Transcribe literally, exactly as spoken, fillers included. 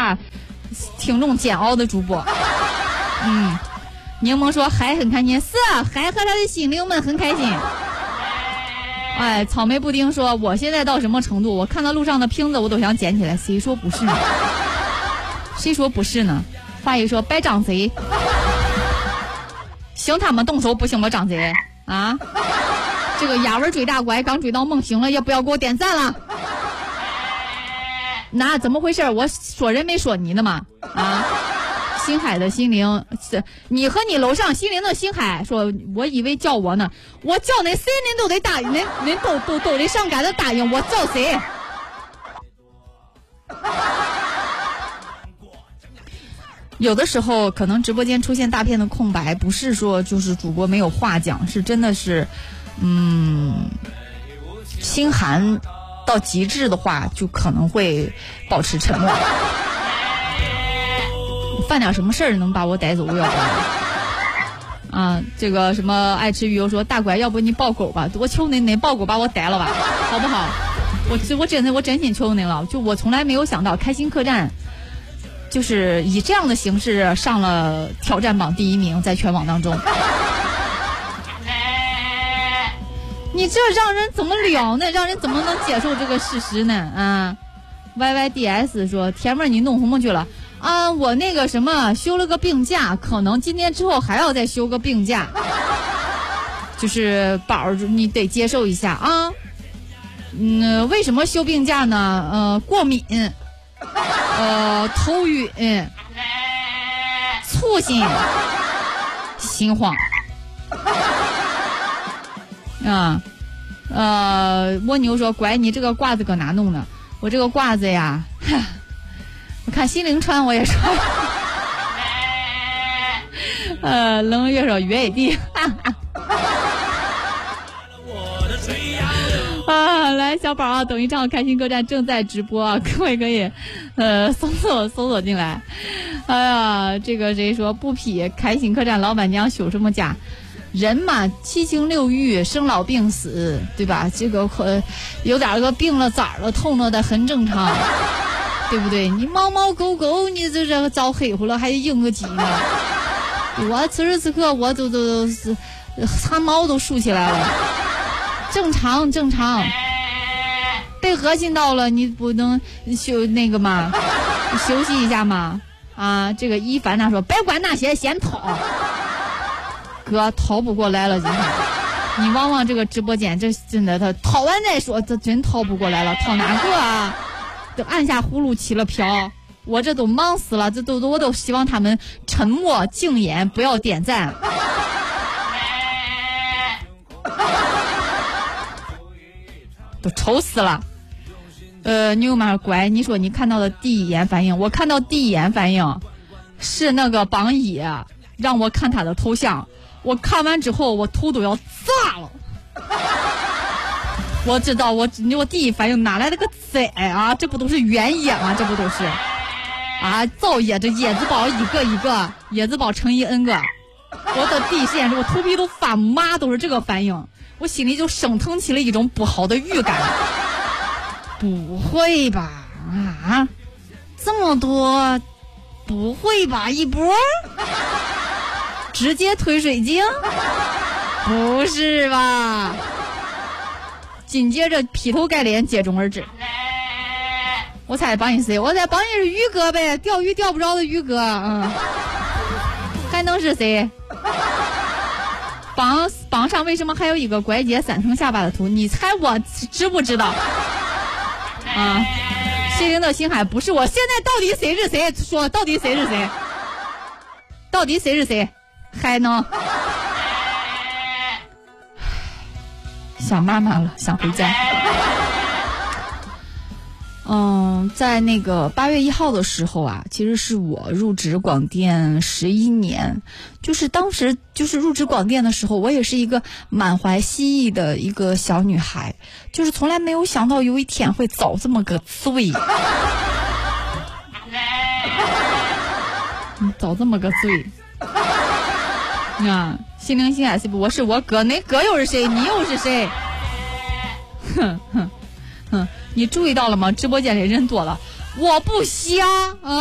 下听众煎熬的主播。嗯，柠檬说还很开心，是还和他的心灵们很开心。哎，草莓布丁说我现在到什么程度，我看到路上的瓶子我都想捡起来，谁说不是呢？谁说不是呢？华谊说别张贼，行他们动手不行我张贼啊！这个鸭味追大怪刚追到梦醒了，也不要给我点赞了。那怎么回事？我说人没说你呢嘛啊！星海的心灵，你和你楼上心灵的星海说，我以为叫我呢，我叫那谁您都得答应，您您都都都得上赶着答应，我叫谁？有的时候可能直播间出现大片的空白，不是说就是主播没有话讲，是真的是，嗯，心寒到极致的话，就可能会保持沉默。犯点什么事儿能把我逮走？要不啊，这个什么爱吃鱼油说大拐，要不你抱狗吧？我求您，您抱狗把我逮了吧，好不好？我我真的我真心求您了，就我从来没有想到开心客栈就是以这样的形式上了挑战榜第一名，在全网当中。你这让人怎么聊呢？让人怎么能接受这个事实呢？啊 ，Y Y D S 说甜妹你弄什么去了？啊，我那个什么休了个病假，可能今天之后还要再休个病假，就是宝儿你得接受一下啊。嗯，为什么休病假呢？呃，过敏，呃，头晕，粗心，心慌。啊，呃，蜗牛说拐你这个褂子搁哪弄呢？我这个褂子呀，我看心灵穿我也穿。呃，冷月说约一地。啊，来小宝啊，等一场开心客栈正在直播啊，各位可以呃搜索搜索进来。哎呀，这个谁说不匹开心客栈老板娘休什么假？人嘛，七情六欲，生老病死，对吧？这个可有点个病了、咋了、痛了的，很正常，对不对？你猫猫狗狗，你这这遭黑乎了，还应个急呢？我此时此刻，我都都都是汗毛都竖起来了，正常正常。被恶心到了，你不能休那个吗？休息一下吗？啊，这个一凡他说，别管那些，先逃。哥逃不过来了，今天你望望这个直播间，这真的他逃完再说，这真逃不过来了，逃哪个啊？都按下呼噜起了瓢，我这都忙死了，这都我都希望他们沉默静言，不要点赞。都愁死了。呃，牛马乖，你说你看到的第一眼反应，我看到第一眼反应是那个榜一让我看他的头像。我看完之后，我头都要炸了。我知道，我我第一反应哪来的个崽啊？这不都是原椰吗？这不都是啊？造椰这椰子包一个一个，椰子包乘以 n 个。我的第一时间是我头皮都发麻，都是这个反应，我心里就升腾起了一种不好的预感。不会吧？啊，这么多？不会吧？一波？直接推水晶？不是吧？紧接着劈头盖脸接踵而至。我猜榜一谁？我猜榜一是于哥呗，钓鱼钓不着的于哥，嗯，还能是谁？榜榜上为什么还有一个拐姐三层下巴的图？你猜我知不知道？啊，心灵的星海不是我。现在到底谁是谁？说到底谁是谁？到底谁是谁？还能想妈妈了，想回家。嗯，在那个八月一号的时候啊，其实是我入职广电十一年，就是当时就是入职广电的时候，我也是一个满怀希冀的一个小女孩，就是从来没有想到有一天会遭这么个罪，遭这么个罪。啊，心灵心海是不？我是我哥，那哥又是谁？你又是谁？哼哼哼，你注意到了吗？直播间里人多了，我不瞎啊。